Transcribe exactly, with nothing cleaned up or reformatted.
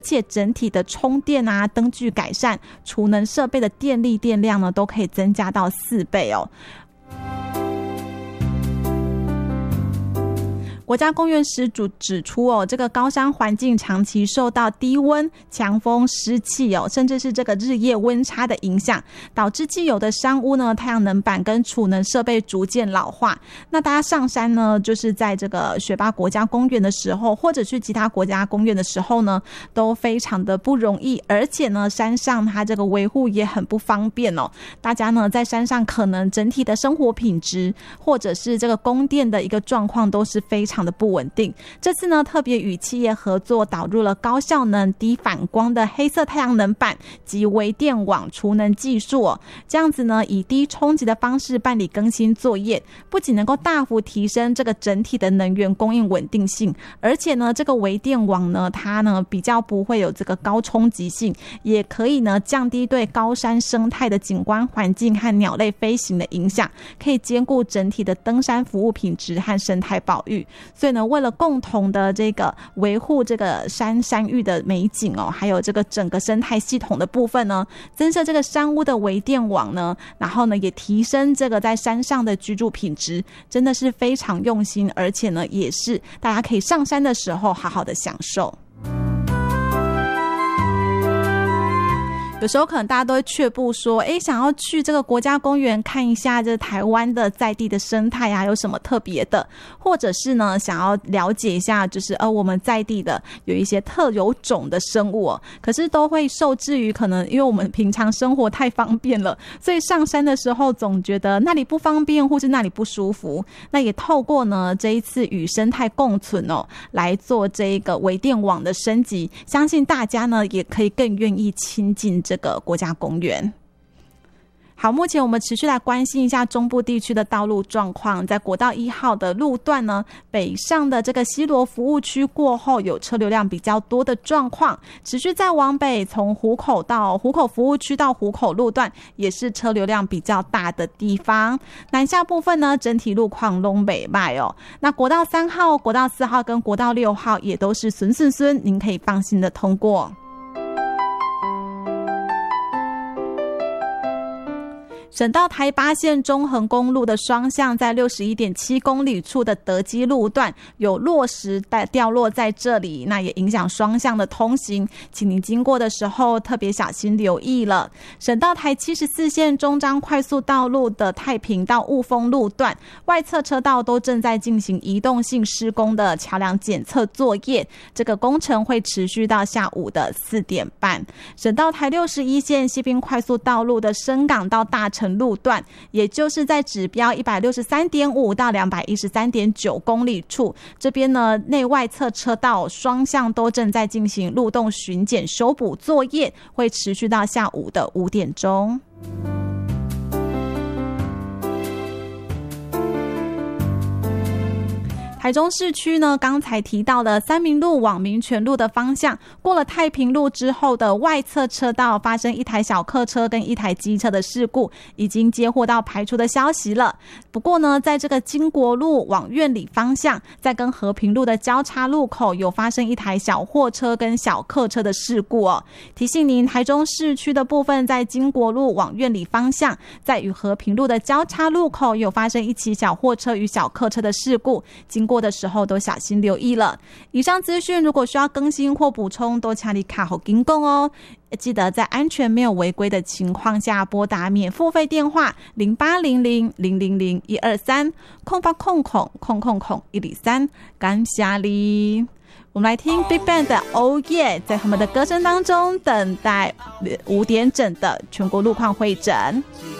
且整体的充电啊、灯具改善、储能设备的电力电量呢，都可以增加到四倍哦。国家公园始祖指出哦，这个高山环境长期受到低温、强风、湿气哦，甚至是这个日夜温差的影响，导致既有的山屋呢、太阳能板跟储能设备逐渐老化。那大家上山呢，就是在这个雪霸国家公园的时候，或者去其他国家公园的时候呢，都非常的不容易，而且呢，山上它这个维护也很不方便哦。大家呢在山上可能整体的生活品质，或者是这个供电的一个状况都是非常的不稳定。这次呢，特别与企业合作，导入了高效能、低反光的黑色太阳能板及微电网储能技术哦。这样子呢，以低冲击的方式办理更新作业，不仅能够大幅提升这个整体的能源供应稳定性，而且呢，这个微电网呢，它呢比较不会有这个高冲击性，也可以呢降低对高山生态的景观环境和鸟类飞行的影响，可以兼顾整体的登山服务品质和生态保育。所以呢，为了共同的这个维护这个山山域的美景哦，还有这个整个生态系统的部分呢，增设这个山屋的微电网呢，然后呢也提升这个在山上的居住品质，真的是非常用心，而且呢也是大家可以上山的时候好好的享受。有时候可能大家都会却步说，诶，想要去这个国家公园看一下这台湾的在地的生态啊，有什么特别的，或者是呢想要了解一下就是呃我们在地的有一些特有种的生物哦，可是都会受制于可能因为我们平常生活太方便了，所以上山的时候总觉得那里不方便或是那里不舒服。那也透过呢这一次与生态共存哦来做这个微电网的升级，相信大家呢也可以更愿意亲近这个国家公园。好，目前我们持续来关心一下中部地区的道路状况。在国道一号的路段呢，北上的这个西螺服务区过后有车流量比较多的状况，持续再往北，从湖口到湖口服务区到湖口路段也是车流量比较大的地方。南下部分呢，整体路况都不错哦。那国道三号、国道四号跟国道六号也都是顺顺顺，您可以放心的通过。省道台八线中横公路的双向在 六十一点七公里处的德基路段有落石掉落在这里，那也影响双向的通行，请您经过的时候特别小心留意了。省道台七十四线中彰快速道路的太平到雾峰路段外侧车道都正在进行移动性施工的桥梁检测作业，这个工程会持续到下午的四点半。省道台六十一线西滨快速道路的深港到大城路段，也就是在指标 一百六十三点五 到 两百一十三点九公里处，这边呢内外侧车道双向都正在进行路洞巡检修补作业，会持续到下午的五点钟。台中市区呢，刚才提到的三民路往民权路的方向，过了太平路之后的外侧车道发生一台小客车跟一台机车的事故，已经接获到排除的消息了。不过呢，在这个经国路往苑里方向，在跟和平路的交叉路口有发生一台小货车跟小客车的事故哦。提醒您，台中市区的部分在经国路往苑里方向，在与和平路的交叉路口有发生一起小货车与小客车的事故，经过的时候都小心留意了。以上资讯如果需要更新或补充，都请你卡好跟讲哦。记得在安全没有违规的情况下拨打免付费电话零八零零零零零一二三空八空空空空空一零三，感谢你。我们来听 Big Bang 的 Oh Yeah， 在他们的歌声当中等待五点整的全国路况会诊。